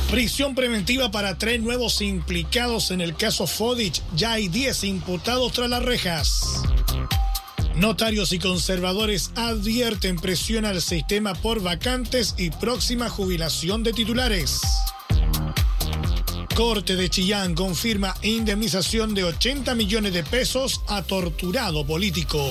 Prisión preventiva para 3 nuevos implicados en el caso Fodich. Ya hay 10 imputados tras las rejas. Notarios y conservadores advierten presión al sistema por vacantes y próxima jubilación de titulares. Corte de Chillán confirma indemnización de 80 millones de pesos a torturado político.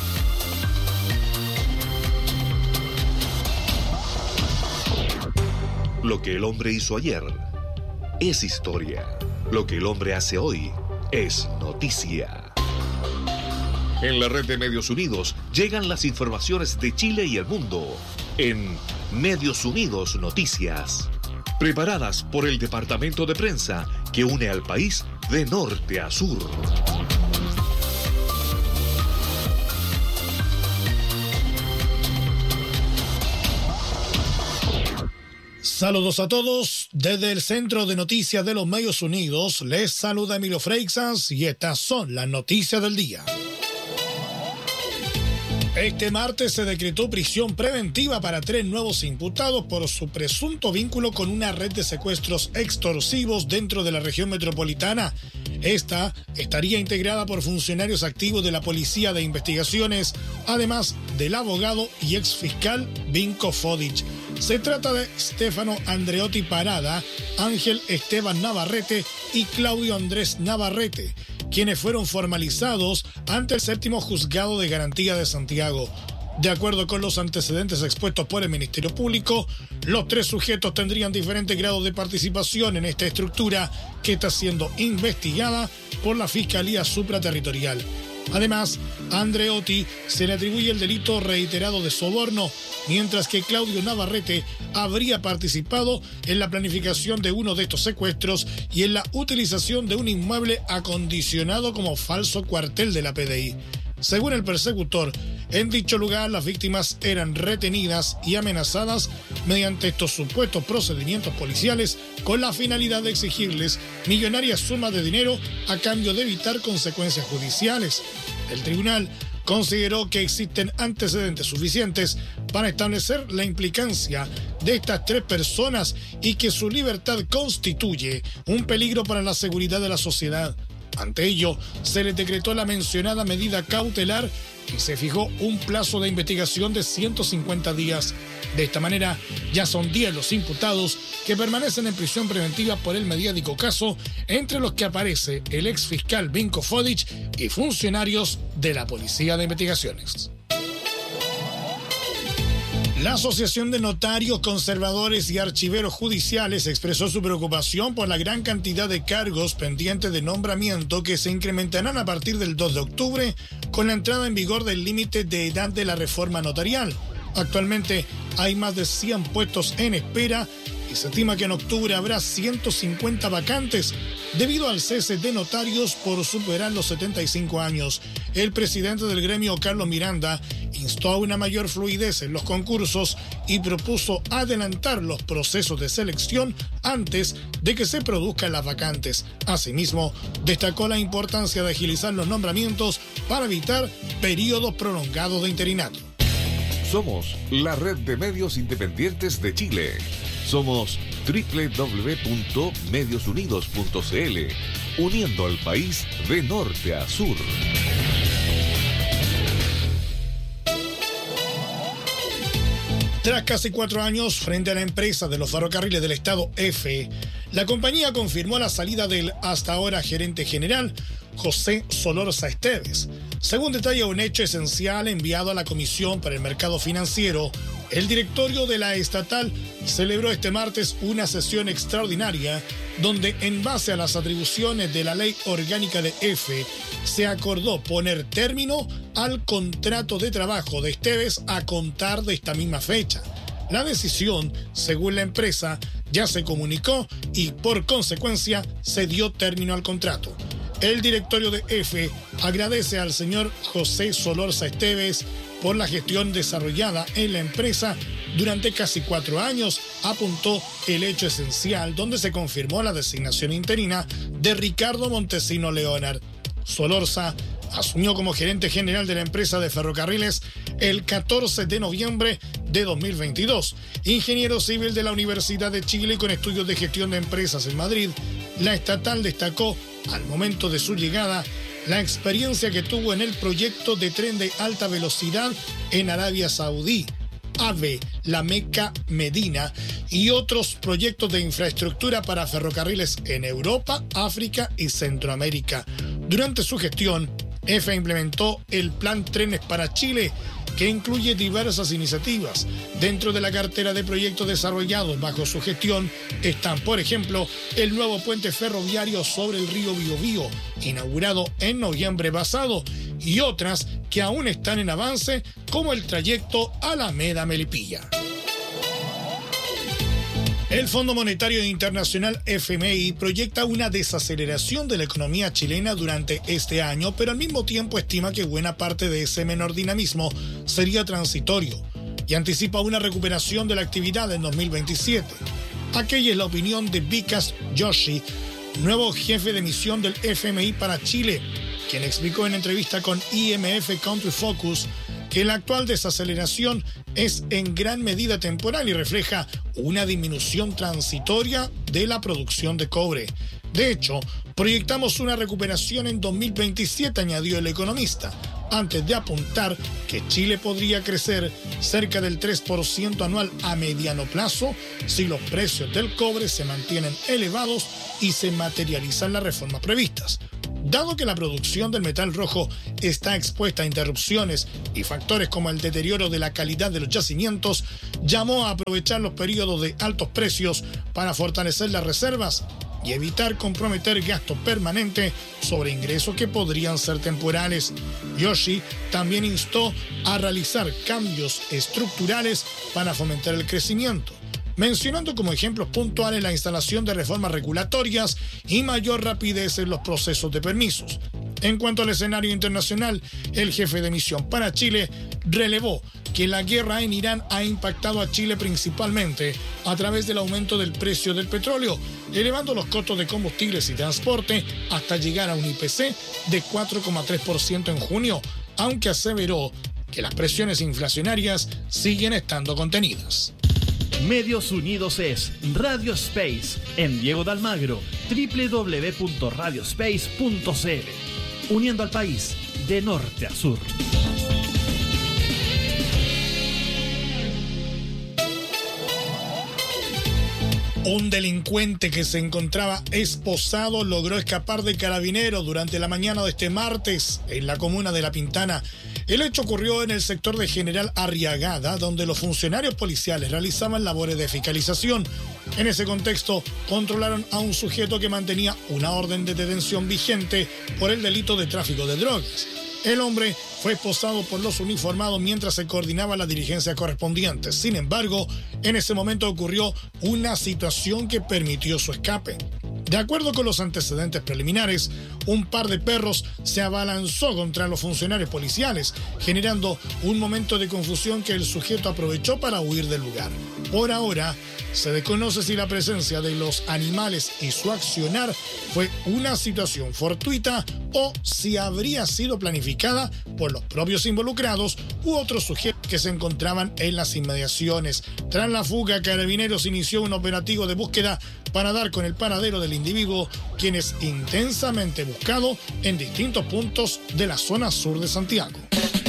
Lo que el hombre hizo ayer es historia. Lo que el hombre hace hoy es noticia. En la red de Medios Unidos llegan las informaciones de Chile y el mundo en Medios Unidos Noticias, preparadas por el departamento de prensa que une al país de norte a sur. Saludos a todos. Desde el Centro de Noticias de los Medios Unidos les saluda Emilio Freixas y estas son las noticias del día. Este martes se decretó prisión preventiva para 3 nuevos imputados por su presunto vínculo con una red de secuestros extorsivos dentro de la región metropolitana. Esta estaría integrada por funcionarios activos de la Policía de Investigaciones, además del abogado y exfiscal Vinko Fodich. Se trata de Stefano Andreotti Parada, Ángel Esteban Navarrete y Claudio Andrés Navarrete, quienes fueron formalizados ante el 7º Juzgado de Garantía de Santiago. De acuerdo con los antecedentes expuestos por el Ministerio Público, los 3 sujetos tendrían diferentes grados de participación en esta estructura que está siendo investigada por la Fiscalía Supraterritorial. Además, a Andreotti se le atribuye el delito reiterado de soborno, mientras que Claudio Navarrete habría participado en la planificación de uno de estos secuestros y en la utilización de un inmueble acondicionado como falso cuartel de la PDI. Según el persecutor, en dicho lugar las víctimas eran retenidas y amenazadas mediante estos supuestos procedimientos policiales con la finalidad de exigirles millonarias sumas de dinero a cambio de evitar consecuencias judiciales. El tribunal consideró que existen antecedentes suficientes para establecer la implicancia de estas 3 personas y que su libertad constituye un peligro para la seguridad de la sociedad. Ante ello, se les decretó la mencionada medida cautelar y se fijó un plazo de investigación de 150 días. De esta manera, ya son 10 los imputados que permanecen en prisión preventiva por el mediático caso, entre los que aparece el exfiscal Vinko Fodich y funcionarios de la Policía de Investigaciones. La Asociación de Notarios, Conservadores y Archiveros Judiciales expresó su preocupación por la gran cantidad de cargos pendientes de nombramiento que se incrementarán a partir del 2 de octubre con la entrada en vigor del límite de edad de la reforma notarial. Actualmente hay más de 100 puestos en espera y se estima que en octubre habrá 150 vacantes debido al cese de notarios por superar los 75 años. El presidente del gremio, Carlos Miranda, instó a una mayor fluidez en los concursos y propuso adelantar los procesos de selección antes de que se produzcan las vacantes. Asimismo, destacó la importancia de agilizar los nombramientos para evitar periodos prolongados de interinato. Somos la red de medios independientes de Chile. Somos www.mediosunidos.cl, uniendo al país de norte a sur. Tras casi 4 años frente a la empresa de los ferrocarriles del Estado EFE, la compañía confirmó la salida del hasta ahora gerente general, José Solorza Esteves. Según detalla un hecho esencial enviado a la Comisión para el Mercado Financiero, el directorio de la estatal celebró este martes una sesión extraordinaria donde, en base a las atribuciones de la Ley Orgánica de EFE, se acordó poner término al contrato de trabajo de Esteves a contar de esta misma fecha. La decisión, según la empresa, ya se comunicó y, por consecuencia, se dio término al contrato. El directorio de EFE agradece al señor José Solorza Esteves por la gestión desarrollada en la empresa durante casi 4 años, apuntó el hecho esencial donde se confirmó la designación interina de Ricardo Montesino Leonard. Solorza asumió como gerente general de la empresa de ferrocarriles el 14 de noviembre de 2022. Ingeniero civil de la Universidad de Chile con estudios de gestión de empresas en Madrid, la estatal destacó, al momento de su llegada, la experiencia que tuvo en el proyecto de tren de alta velocidad en Arabia Saudí, AVE, La Meca, Medina, y otros proyectos de infraestructura para ferrocarriles en Europa, África y Centroamérica. Durante su gestión, EFE implementó el Plan Trenes para Chile, que incluye diversas iniciativas. Dentro de la cartera de proyectos desarrollados bajo su gestión están, por ejemplo, el nuevo puente ferroviario sobre el río Biobío, inaugurado en noviembre pasado, y otras que aún están en avance, como el trayecto Alameda-Melipilla. El Fondo Monetario Internacional FMI proyecta una desaceleración de la economía chilena durante este año, pero al mismo tiempo estima que buena parte de ese menor dinamismo sería transitorio y anticipa una recuperación de la actividad en 2027. Aquella es la opinión de Vikas Joshi, nuevo jefe de misión del FMI para Chile, quien explicó en entrevista con IMF Country Focus que la actual desaceleración es en gran medida temporal y refleja una disminución transitoria de la producción de cobre. De hecho, proyectamos una recuperación en 2027, añadió el economista, antes de apuntar que Chile podría crecer cerca del 3% anual a mediano plazo si los precios del cobre se mantienen elevados y se materializan las reformas previstas. Dado que la producción del metal rojo está expuesta a interrupciones y factores como el deterioro de la calidad de los yacimientos, llamó a aprovechar los periodos de altos precios para fortalecer las reservas y evitar comprometer gasto permanente sobre ingresos que podrían ser temporales. Yoshi también instó a realizar cambios estructurales para fomentar el crecimiento, mencionando como ejemplos puntuales la instalación de reformas regulatorias y mayor rapidez en los procesos de permisos. En cuanto al escenario internacional, el jefe de misión para Chile relevó que la guerra en Irán ha impactado a Chile principalmente a través del aumento del precio del petróleo, elevando los costos de combustibles y transporte hasta llegar a un IPC de 4,3% en junio, aunque aseveró que las presiones inflacionarias siguen estando contenidas. Medios Unidos es Radio Space en Diego de Almagro, www.radiospace.cl, uniendo al país de norte a sur. Un delincuente que se encontraba esposado logró escapar de Carabineros durante la mañana de este martes en la comuna de La Pintana. El hecho ocurrió en el sector de General Arriagada, donde los funcionarios policiales realizaban labores de fiscalización. En ese contexto, controlaron a un sujeto que mantenía una orden de detención vigente por el delito de tráfico de drogas. El hombre fue esposado por los uniformados mientras se coordinaba la diligencia correspondiente. Sin embargo, en ese momento ocurrió una situación que permitió su escape. De acuerdo con los antecedentes preliminares, un par de perros se abalanzó contra los funcionarios policiales, generando un momento de confusión que el sujeto aprovechó para huir del lugar. Por ahora, se desconoce si la presencia de los animales y su accionar fue una situación fortuita o si habría sido planificada por los propios involucrados u otros sujetos que se encontraban en las inmediaciones. Tras la fuga, Carabineros inició un operativo de búsqueda para dar con el paradero del individuo, quien es intensamente buscado en distintos puntos de la zona sur de Santiago.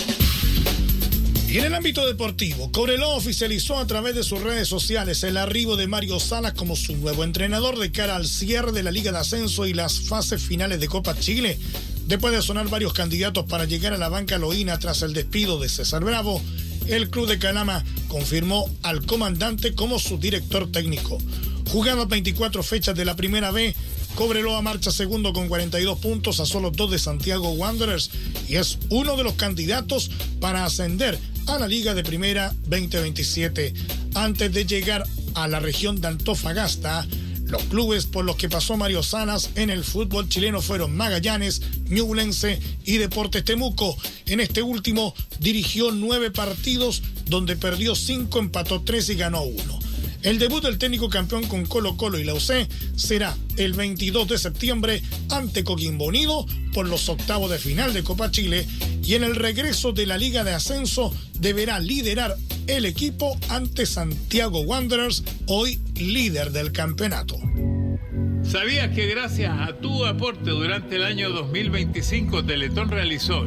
Y en el ámbito deportivo, Cobreloa oficializó a través de sus redes sociales el arribo de Mario Salas como su nuevo entrenador de cara al cierre de la Liga de Ascenso y las fases finales de Copa Chile. Después de sonar varios candidatos para llegar a la banca loína tras el despido de César Bravo, el club de Calama confirmó al comandante como su director técnico. Jugadas 24 fechas de la Primera B, Cobreloa marcha segundo con 42 puntos a solo 2 de Santiago Wanderers y es uno de los candidatos para ascender a la Liga de Primera 2027. Antes de llegar a la región de Antofagasta, los clubes por los que pasó Mario Salas en el fútbol chileno fueron Magallanes, Ñublense y Deportes Temuco. En este último dirigió 9 partidos donde perdió 5, empató 3 y ganó 1. El debut del técnico campeón con Colo-Colo y la UC será el 22 de septiembre ante Coquimbo Unido por los octavos de final de Copa Chile y en el regreso de la Liga de Ascenso deberá liderar el equipo ante Santiago Wanderers, hoy líder del campeonato. ¿Sabías que gracias a tu aporte durante el año 2025 Teletón realizó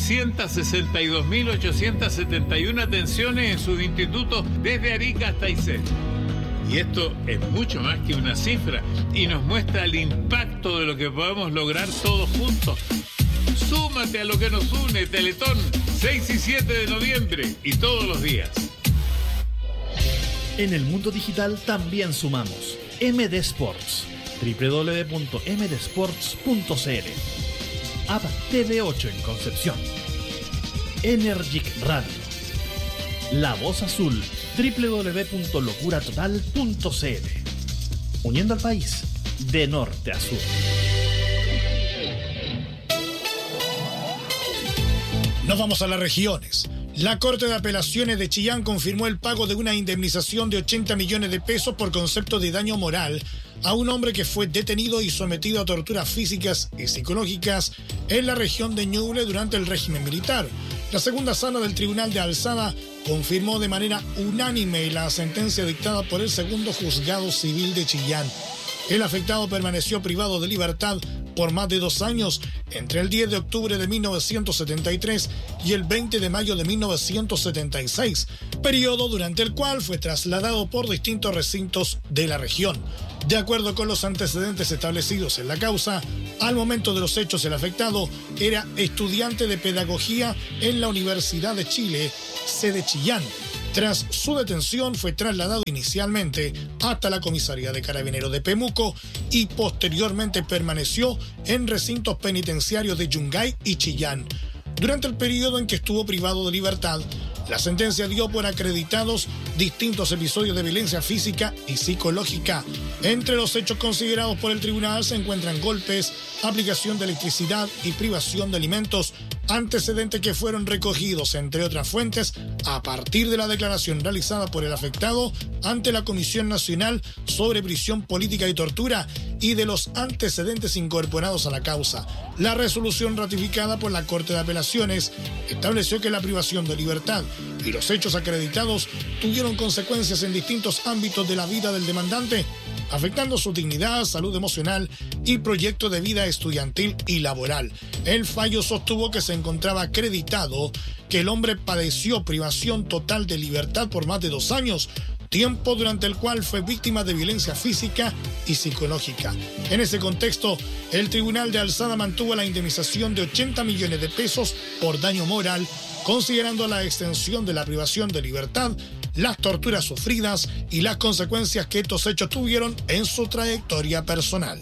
962.871 atenciones en sus institutos desde Arica hasta Aysén? Y esto es mucho más que una cifra y nos muestra el impacto de lo que podemos lograr todos juntos. Súmate a lo que nos une, Teletón, 6 y 7 de noviembre y todos los días. En el mundo digital también sumamos MD Sports. www.mdsports.cl. App TV8 en Concepción. Energic Radio. La Voz Azul. www.locuratotal.cl. Uniendo al país de norte a sur. Nos vamos a las regiones. La Corte de Apelaciones de Chillán confirmó el pago de una indemnización de 80 millones de pesos por concepto de daño moral a un hombre que fue detenido y sometido a torturas físicas y psicológicas en la región de Ñuble durante el régimen militar. La segunda sala del Tribunal de Alzada confirmó de manera unánime la sentencia dictada por el segundo juzgado civil de Chillán. El afectado permaneció privado de libertad por más de 2 años entre el 10 de octubre de 1973 y el 20 de mayo de 1976, periodo durante el cual fue trasladado por distintos recintos de la región. De acuerdo con los antecedentes establecidos en la causa, al momento de los hechos el afectado era estudiante de pedagogía en la Universidad de Chile, sede Chillán. Tras su detención fue trasladado inicialmente hasta la comisaría de Carabineros de Pemuco y posteriormente permaneció en recintos penitenciarios de Yungay y Chillán. Durante el periodo en que estuvo privado de libertad, la sentencia dio por acreditados distintos episodios de violencia física y psicológica. Entre los hechos considerados por el tribunal se encuentran golpes, aplicación de electricidad y privación de alimentos, antecedentes que fueron recogidos, entre otras fuentes, a partir de la declaración realizada por el afectado ante la Comisión Nacional sobre Prisión Política y Tortura y de los antecedentes incorporados a la causa. La resolución ratificada por la Corte de Apelaciones estableció que la privación de libertad y los hechos acreditados tuvieron consecuencias en distintos ámbitos de la vida del demandante, afectando su dignidad, salud emocional y proyecto de vida estudiantil y laboral. El fallo sostuvo que se encontraba acreditado que el hombre padeció privación total de libertad por más de 2 años, tiempo durante el cual fue víctima de violencia física y psicológica. En ese contexto, el Tribunal de Alzada mantuvo la indemnización de 80 millones de pesos por daño moral, considerando la extensión de la privación de libertad, las torturas sufridas y las consecuencias que estos hechos tuvieron en su trayectoria personal.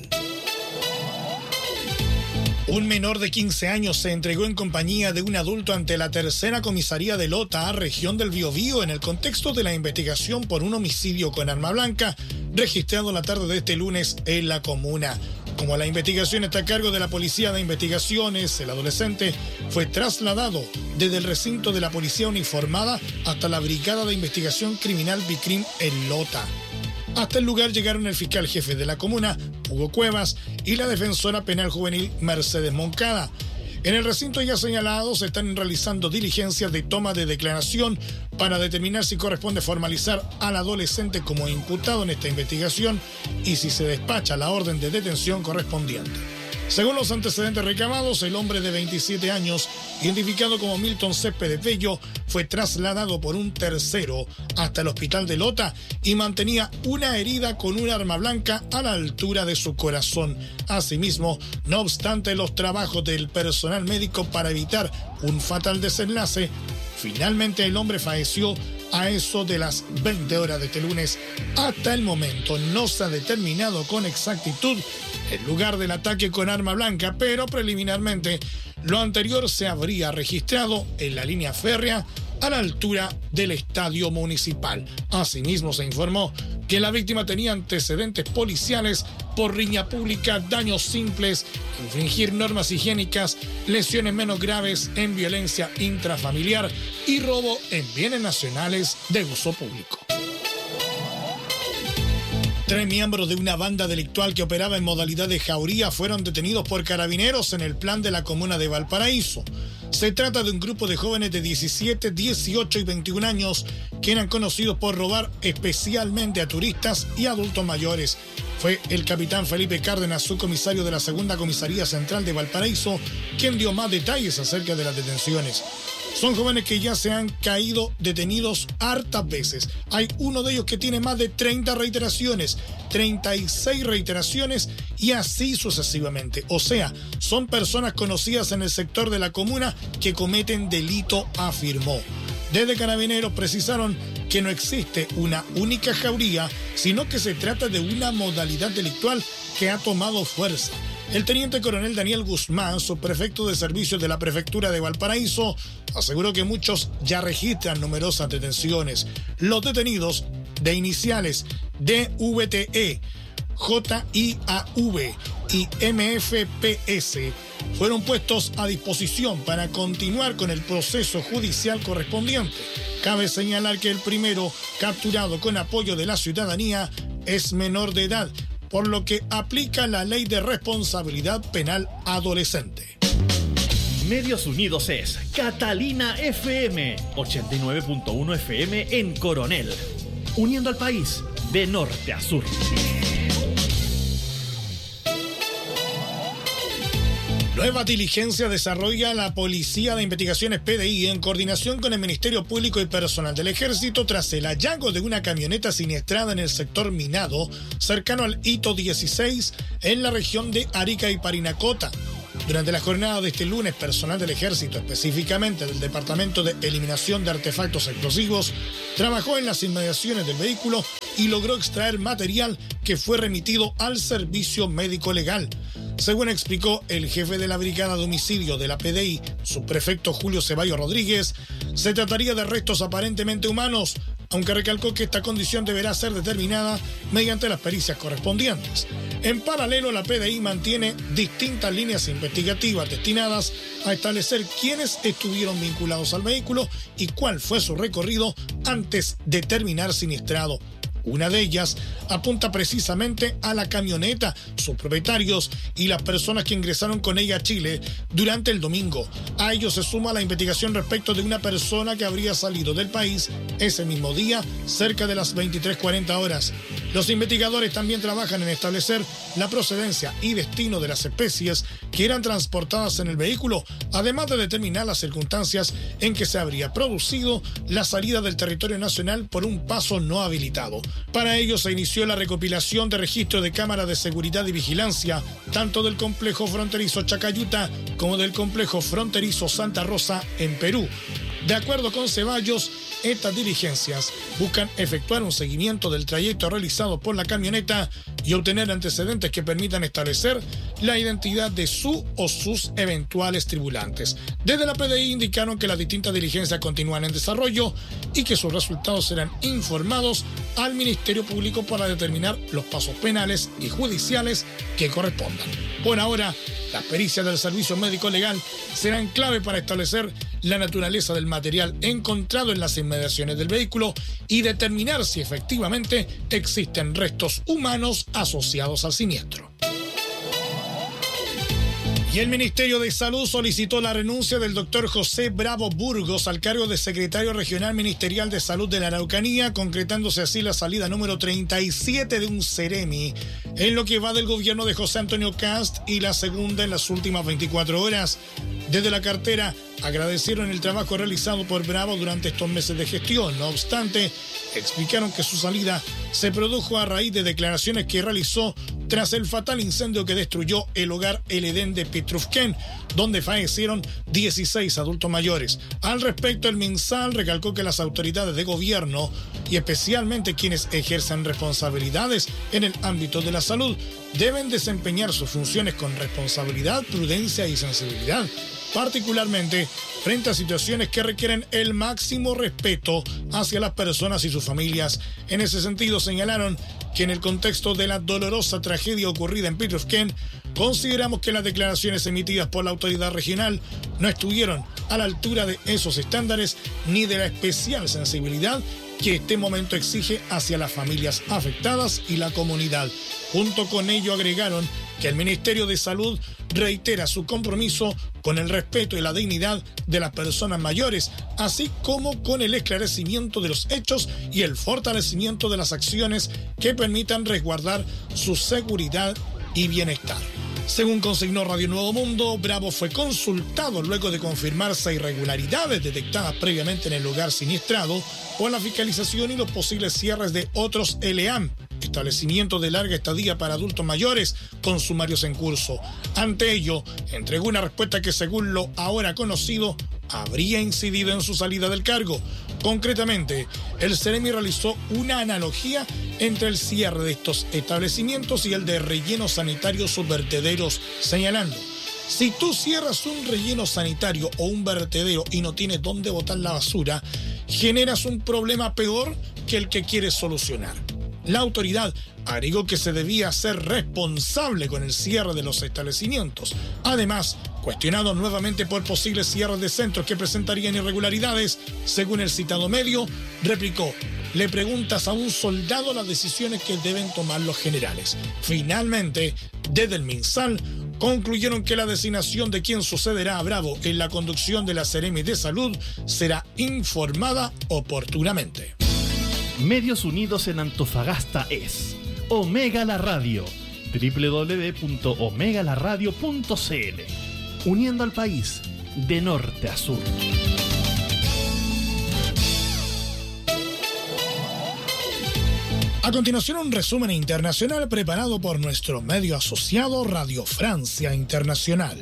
Un menor de 15 años se entregó en compañía de un adulto ante la tercera comisaría de Lota, región del Biobío, en el contexto de la investigación por un homicidio con arma blanca registrado la tarde de este lunes en la comuna. Como la investigación está a cargo de la Policía de Investigaciones, el adolescente fue trasladado desde el recinto de la Policía Uniformada hasta la Brigada de Investigación Criminal Bicrim en Lota. Hasta el lugar llegaron el fiscal jefe de la comuna, Hugo Cuevas, y la defensora penal juvenil, Mercedes Moncada. En el recinto ya señalado se están realizando diligencias de toma de declaración para determinar si corresponde formalizar al adolescente como imputado en esta investigación y si se despacha la orden de detención correspondiente. Según los antecedentes recabados, el hombre de 27 años, identificado como Milton Céspedes Bello, fue trasladado por un tercero hasta el hospital de Lota y mantenía una herida con un arma blanca a la altura de su corazón. Asimismo, no obstante los trabajos del personal médico para evitar un fatal desenlace, finalmente el hombre falleció a eso de las 20 horas de este lunes. Hasta el momento no se ha determinado con exactitud el lugar del ataque con arma blanca, pero preliminarmente lo anterior se habría registrado en la línea férrea a la altura del estadio municipal. Asimismo, se informó que la víctima tenía antecedentes policiales por riña pública, daños simples, infringir normas higiénicas, lesiones menos graves en violencia intrafamiliar y robo en bienes nacionales de uso público. 3 miembros de una banda delictual que operaba en modalidad de jauría fueron detenidos por carabineros en el plan de la comuna de Valparaíso. Se trata de un grupo de jóvenes de 17, 18 y 21 años que eran conocidos por robar especialmente a turistas y adultos mayores. Fue el capitán Felipe Cárdenas, subcomisario de la Segunda Comisaría Central de Valparaíso, quien dio más detalles acerca de las detenciones. Son jóvenes que ya se han caído detenidos hartas veces. Hay uno de ellos que tiene más de 30 reiteraciones, 36 reiteraciones y así sucesivamente. O sea, son personas conocidas en el sector de la comuna que cometen delito, afirmó. Desde Carabineros precisaron que no existe una única jauría, sino que se trata de una modalidad delictual que ha tomado fuerza. El teniente coronel Daniel Guzmán, subprefecto de servicios de la prefectura de Valparaíso, aseguró que muchos ya registran numerosas detenciones. Los detenidos de iniciales DVTE, JIAV y MFPS fueron puestos a disposición para continuar con el proceso judicial correspondiente. Cabe señalar que el primero, capturado con apoyo de la ciudadanía, es menor de edad, por lo que aplica la ley de responsabilidad penal adolescente. Medios Unidos es Catalina FM, 89.1 FM en Coronel, uniendo al país de norte a sur. Nueva diligencia desarrolla la Policía de Investigaciones PDI en coordinación con el Ministerio Público y personal del Ejército tras el hallazgo de una camioneta siniestrada en el sector minado cercano al Hito 16 en la región de Arica y Parinacota. Durante la jornada de este lunes, personal del Ejército, específicamente del Departamento de Eliminación de Artefactos Explosivos, trabajó en las inmediaciones del vehículo y logró extraer material que fue remitido al servicio médico legal. Según explicó el jefe de la Brigada de Homicidio de la PDI, subprefecto Julio Ceballos Rodríguez, se trataría de restos aparentemente humanos, aunque recalcó que esta condición deberá ser determinada mediante las pericias correspondientes. En paralelo, la PDI mantiene distintas líneas investigativas destinadas a establecer quiénes estuvieron vinculados al vehículo y cuál fue su recorrido antes de terminar siniestrado. Una de ellas apunta precisamente a la camioneta, sus propietarios y las personas que ingresaron con ella a Chile durante el domingo. A ello se suma la investigación respecto de una persona que habría salido del país ese mismo día, cerca de las 23:40 horas. Los investigadores también trabajan en establecer la procedencia y destino de las especies que eran transportadas en el vehículo, además de determinar las circunstancias en que se habría producido la salida del territorio nacional por un paso no habilitado. Para ello se inició la recopilación de registros de cámaras de seguridad y vigilancia, tanto del complejo fronterizo Chacayuta como del complejo fronterizo Santa Rosa en Perú. De acuerdo con Ceballos, estas diligencias buscan efectuar un seguimiento del trayecto realizado por la camioneta y obtener antecedentes que permitan establecer la identidad de su o sus eventuales tripulantes. Desde la PDI indicaron que las distintas diligencias continúan en desarrollo y que sus resultados serán informados al Ministerio Público para determinar los pasos penales y judiciales que correspondan. Por ahora, las pericias del Servicio Médico Legal serán clave para establecer la naturaleza del material encontrado en las inmediaciones del vehículo y determinar si efectivamente existen restos humanos asociados al siniestro. Y el Ministerio de Salud solicitó la renuncia del doctor José Bravo Burgos al cargo de secretario regional ministerial de Salud de la Araucanía, concretándose así la salida número 37 de un Ceremi, en lo que va del gobierno de José Antonio Kast y la segunda en las últimas 24 horas. Desde la cartera agradecieron el trabajo realizado por Bravo durante estos meses de gestión. No obstante, explicaron que su salida se produjo a raíz de declaraciones que realizó tras el fatal incendio que destruyó el hogar El Edén de Petrufquén, donde fallecieron 16 adultos mayores. Al respecto, el MinSal recalcó que las autoridades de gobierno y especialmente quienes ejercen responsabilidades en el ámbito de la salud deben desempeñar sus funciones con responsabilidad, prudencia y sensibilidad, particularmente frente a situaciones que requieren el máximo respeto hacia las personas y sus familias. En ese sentido, señalaron que en el contexto de la dolorosa tragedia ocurrida en Petrufquén, consideramos que las declaraciones emitidas por la autoridad regional no estuvieron a la altura de esos estándares ni de la especial sensibilidad que este momento exige hacia las familias afectadas y la comunidad. Junto con ello agregaron que el Ministerio de Salud reitera su compromiso con el respeto y la dignidad de las personas mayores, así como con el esclarecimiento de los hechos y el fortalecimiento de las acciones que permitan resguardar su seguridad y bienestar. Según consignó Radio Nuevo Mundo, Bravo fue consultado luego de confirmarse irregularidades detectadas previamente en el lugar siniestrado por la fiscalización y los posibles cierres de otros ELEAM, establecimientos de larga estadía para adultos mayores, con sumarios en curso. Ante ello, entregó una respuesta que, según lo ahora conocido, habría incidido en su salida del cargo. Concretamente, el Ceremi realizó una analogía entre el cierre de estos establecimientos y el de rellenos sanitarios subvertederos, señalando: si tú cierras un relleno sanitario o un vertedero y no tienes dónde botar la basura, generas un problema peor que el que quieres solucionar. La autoridad agregó que se debía ser responsable con el cierre de los establecimientos. Además, cuestionado nuevamente por posibles cierres de centros que presentarían irregularidades, según el citado medio, replicó: le preguntas a un soldado las decisiones que deben tomar los generales. Finalmente, desde el MinSal, concluyeron que la designación de quien sucederá a Bravo en la conducción de la Seremi de Salud será informada oportunamente. Medios Unidos en Antofagasta es Omega La Radio, www.omegalaradio.cl, uniendo al país de norte a sur. A continuación, un resumen internacional preparado por nuestro medio asociado Radio Francia Internacional.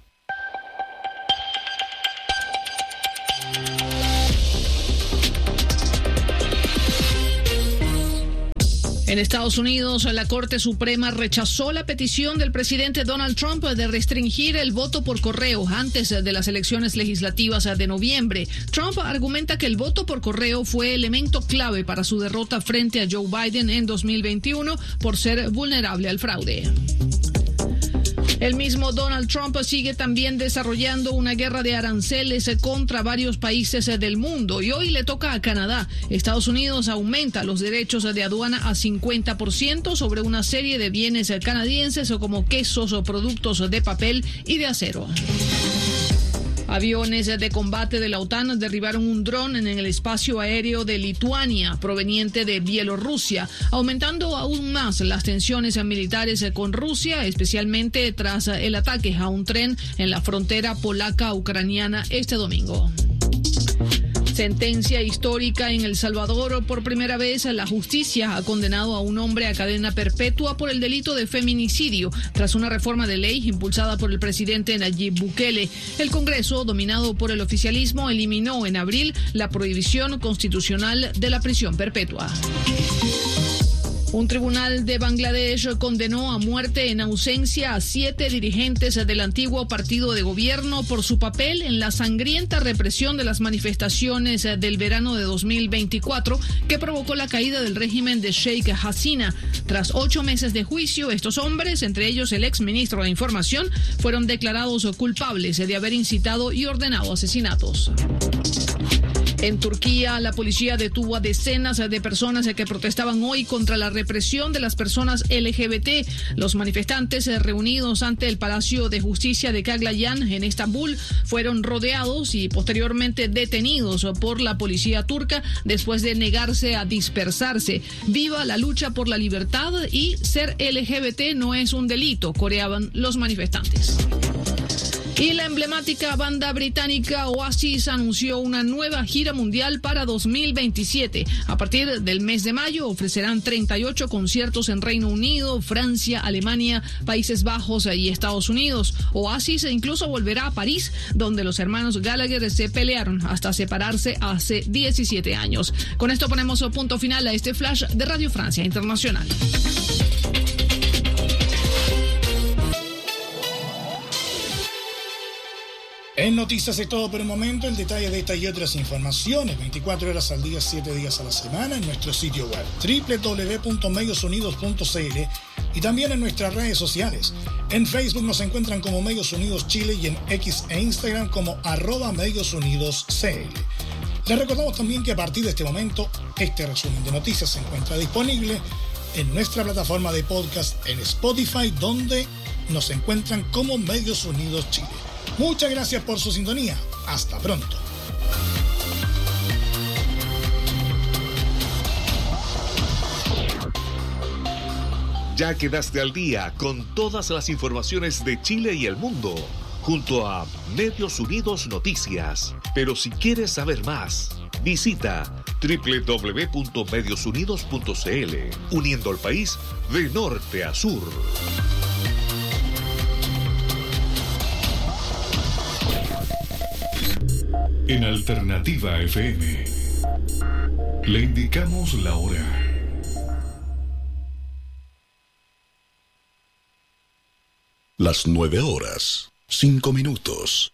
En Estados Unidos, la Corte Suprema rechazó la petición del presidente Donald Trump de restringir el voto por correo antes de las elecciones legislativas de noviembre. Trump argumenta que el voto por correo fue elemento clave para su derrota frente a Joe Biden en 2021 por ser vulnerable al fraude. El mismo Donald Trump sigue también desarrollando una guerra de aranceles contra varios países del mundo y hoy le toca a Canadá. Estados Unidos aumenta los derechos de aduana a 50% sobre una serie de bienes canadienses como quesos o productos de papel y de acero. Aviones de combate de la OTAN derribaron un dron en el espacio aéreo de Lituania, proveniente de Bielorrusia, aumentando aún más las tensiones militares con Rusia, especialmente tras el ataque a un tren en la frontera polaca-ucraniana este domingo. Sentencia histórica en El Salvador. Por primera vez, la justicia ha condenado a un hombre a cadena perpetua por el delito de feminicidio, tras una reforma de ley impulsada por el presidente Nayib Bukele. El Congreso, dominado por el oficialismo, eliminó en abril la prohibición constitucional de la prisión perpetua. Un tribunal de Bangladesh condenó a muerte en ausencia a 7 dirigentes del antiguo partido de gobierno por su papel en la sangrienta represión de las manifestaciones del verano de 2024 que provocó la caída del régimen de Sheikh Hasina. Tras 8 meses de juicio, estos hombres, entre ellos el exministro de Información, fueron declarados culpables de haber incitado y ordenado asesinatos. En Turquía, la policía detuvo a decenas de personas que protestaban hoy contra la represión de las personas LGBT. Los manifestantes reunidos ante el Palacio de Justicia de Caglayan en Estambul fueron rodeados y posteriormente detenidos por la policía turca después de negarse a dispersarse. Viva la lucha por la libertad y ser LGBT no es un delito, coreaban los manifestantes. Y la emblemática banda británica Oasis anunció una nueva gira mundial para 2027. A partir del mes de mayo ofrecerán 38 conciertos en Reino Unido, Francia, Alemania, Países Bajos y Estados Unidos. Oasis incluso volverá a París, donde los hermanos Gallagher se pelearon hasta separarse hace 17 años. Con esto ponemos punto final a este flash de Radio Francia Internacional. En Noticias es todo por el momento. El detalle de esta y otras informaciones 24 horas al día, 7 días a la semana en nuestro sitio web www.mediosunidos.cl y también en nuestras redes sociales. En Facebook nos encuentran como Medios Unidos Chile y en X e Instagram como @MediosUnidosCL. Les recordamos también que a partir de este momento este resumen de noticias se encuentra disponible en nuestra plataforma de podcast en Spotify, donde nos encuentran como Medios Unidos Chile. Muchas gracias por su sintonía. Hasta pronto. Ya quedaste al día con todas las informaciones de Chile y el mundo, junto a Medios Unidos Noticias. Pero si quieres saber más, visita www.mediosunidos.cl, uniendo al país de norte a sur. En Alternativa FM, le indicamos la hora. Las 9:05.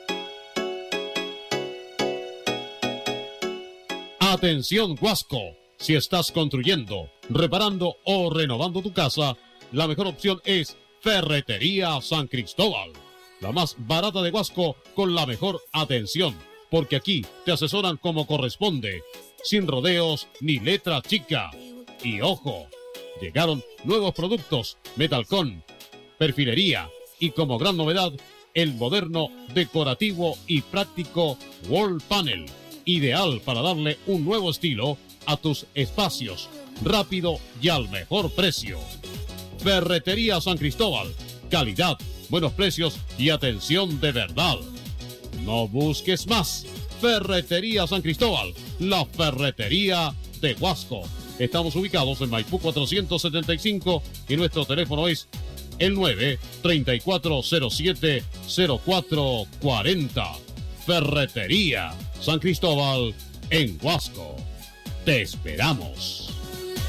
Atención Huasco, si estás construyendo, reparando o renovando tu casa, la mejor opción es Ferretería San Cristóbal, la más barata de Huasco con la mejor atención, porque aquí te asesoran como corresponde, sin rodeos ni letra chica. Y ojo, llegaron nuevos productos, Metalcon, perfilería y como gran novedad, el moderno, decorativo y práctico Wall Panel, ideal para darle un nuevo estilo a tus espacios, rápido y al mejor precio. Ferretería San Cristóbal, calidad, buenos precios y atención de verdad. No busques más. Ferretería San Cristóbal, la ferretería de Huasco. Estamos ubicados en Maipú 475 y nuestro teléfono es el 9-3407-0440. Ferretería San Cristóbal en Huasco. Te esperamos.